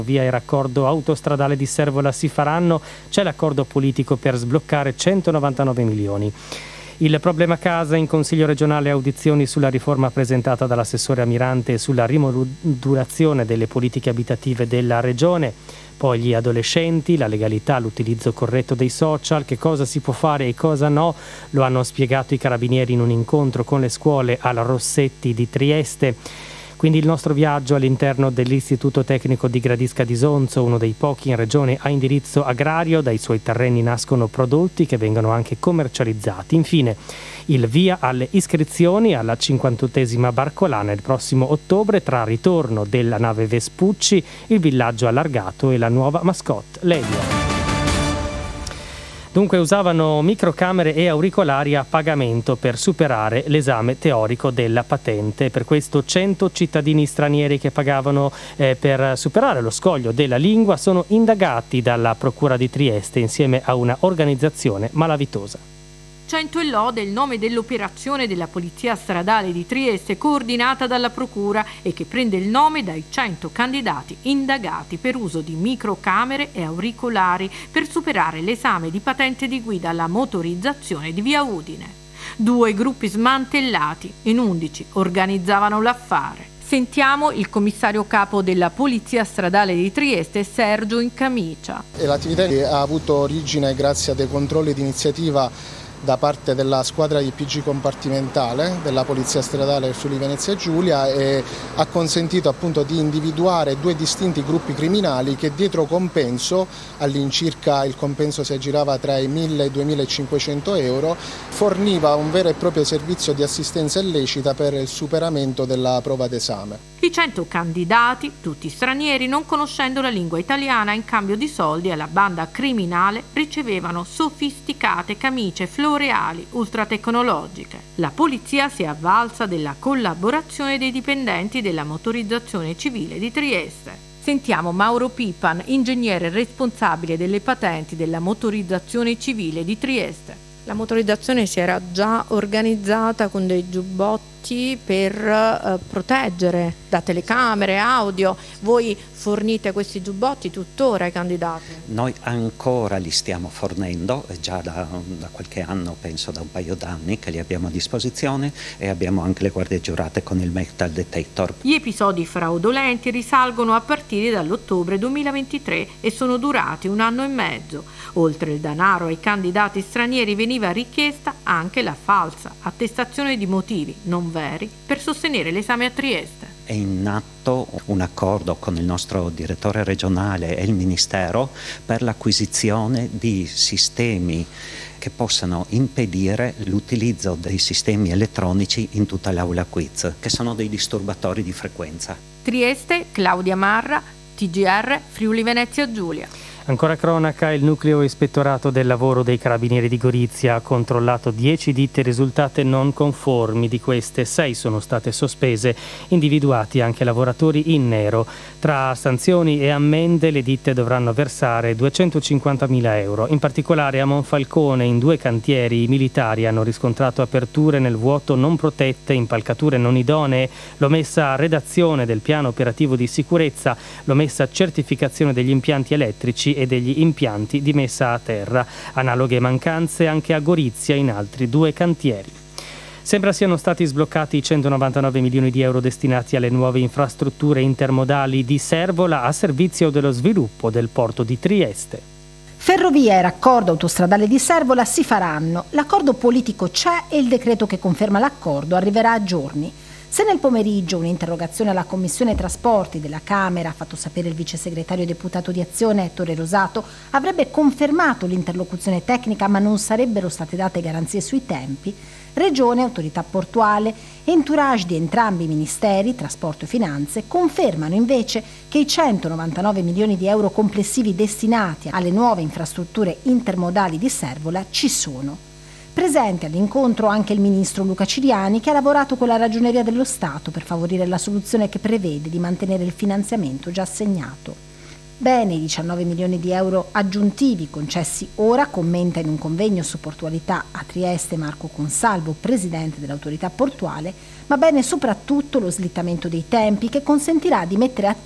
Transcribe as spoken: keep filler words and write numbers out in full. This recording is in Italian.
Via il raccordo autostradale di Servola si faranno, c'è l'accordo politico per sbloccare centonovantanove milioni. Il problema casa in Consiglio regionale, audizioni sulla riforma presentata dall'assessore Amirante sulla rimodulazione delle politiche abitative della regione. Poi gli adolescenti, la legalità, l'utilizzo corretto dei social, che cosa si può fare e cosa no, lo hanno spiegato i carabinieri in un incontro con le scuole al Rossetti di Trieste. Quindi il nostro viaggio all'interno dell'Istituto Tecnico di Gradisca di Sonzo, uno dei pochi in regione a indirizzo agrario. Dai suoi terreni nascono prodotti che vengono anche commercializzati. Infine il via alle iscrizioni alla cinquantottesima Barcolana il prossimo ottobre, tra ritorno della nave Vespucci, il villaggio allargato e la nuova mascotte Lelia. Dunque usavano microcamere e auricolari a pagamento per superare l'esame teorico della patente. Per questo cento cittadini stranieri che pagavano eh, per superare lo scoglio della lingua sono indagati dalla Procura di Trieste insieme a una organizzazione malavitosa. Cento e lode è il nome dell'operazione della Polizia Stradale di Trieste coordinata dalla Procura e che prende il nome dai cento candidati indagati per uso di microcamere e auricolari per superare l'esame di patente di guida alla motorizzazione di via Udine. Due gruppi smantellati in undici organizzavano l'affare. Sentiamo il commissario capo della Polizia Stradale di Trieste, Sergio Incamicia. E l'attività ha avuto origine grazie a dei controlli di iniziativa da parte della squadra di P G compartimentale della Polizia Stradale Friuli Venezia Giulia e ha consentito appunto di individuare due distinti gruppi criminali che dietro compenso, all'incirca il compenso si aggirava tra i mille e i duemilacinquecento euro, forniva un vero e proprio servizio di assistenza illecita per il superamento della prova d'esame. I cento candidati, tutti stranieri, non conoscendo la lingua italiana, in cambio di soldi alla banda criminale ricevevano sofisticate camicie floreali ultratecnologiche. La polizia si è avvalsa della collaborazione dei dipendenti della motorizzazione civile di Trieste. Sentiamo Mauro Pipan, ingegnere responsabile delle patenti della motorizzazione civile di Trieste. La motorizzazione si era già organizzata con dei giubbotti per eh, proteggere da telecamere, audio. Voi fornite questi giubbotti tuttora ai candidati? Noi ancora li stiamo fornendo, già da, da qualche anno, penso da un paio d'anni che li abbiamo a disposizione, e abbiamo anche le guardie giurate con il metal detector. Gli episodi fraudolenti risalgono a partire dall'ottobre duemilaventitré e sono durati un anno e mezzo. Oltre il denaro ai candidati stranieri veniva richiesta anche la falsa attestazione di motivi non veri per sostenere l'esame a Trieste. È in atto un accordo con il nostro direttore regionale e il Ministero per l'acquisizione di sistemi che possano impedire l'utilizzo dei sistemi elettronici in tutta l'aula quiz, che sono dei disturbatori di frequenza. Trieste, Claudia Marra, T G R, Friuli Venezia Giulia. Ancora cronaca, il nucleo ispettorato del lavoro dei carabinieri di Gorizia ha controllato dieci ditte risultate non conformi. Di queste sei sono state sospese, individuati anche lavoratori in nero. Tra sanzioni e ammende le ditte dovranno versare duecentocinquantamila euro. In particolare a Monfalcone in due cantieri i militari hanno riscontrato aperture nel vuoto non protette, impalcature non idonee, l'omessa redazione del piano operativo di sicurezza, l'omessa certificazione degli impianti elettrici e degli impianti di messa a terra. Analoghe mancanze anche a Gorizia in altri due cantieri. Sembra siano stati sbloccati i centonovantanove milioni di euro destinati alle nuove infrastrutture intermodali di Servola a servizio dello sviluppo del porto di Trieste. Ferrovia e raccordo autostradale di Servola si faranno. L'accordo politico c'è e il decreto che conferma l'accordo arriverà a giorni. Se nel pomeriggio un'interrogazione alla Commissione Trasporti della Camera, ha fatto sapere il vice segretario deputato di Azione Ettore Rosato, avrebbe confermato l'interlocuzione tecnica ma non sarebbero state date garanzie sui tempi, Regione, Autorità Portuale e entourage di entrambi i ministeri, Trasporto e Finanze, confermano invece che i centonovantanove milioni di euro complessivi destinati alle nuove infrastrutture intermodali di Servola ci sono. Presente all'incontro anche il ministro Luca Ciriani, che ha lavorato con la Ragioneria dello Stato per favorire la soluzione che prevede di mantenere il finanziamento già assegnato. Bene i diciannove milioni di euro aggiuntivi concessi ora, commenta in un convegno su portualità a Trieste Marco Consalvo, presidente dell'autorità portuale, ma bene soprattutto lo slittamento dei tempi che consentirà di mettere a